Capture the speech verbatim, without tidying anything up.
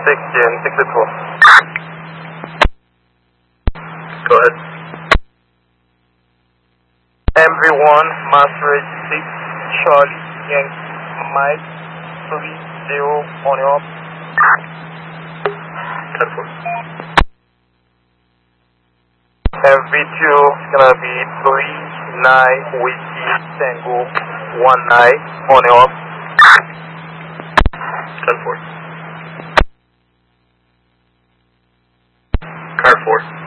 sixteen, sixty-two. Go ahead. M V one, Master six, Charlie, Yankee, Mike, three, zero, on your up. ten four. M V two is gonna be three, nine, Whiskey, Tango, one, nine, on your up. ten four. Car four.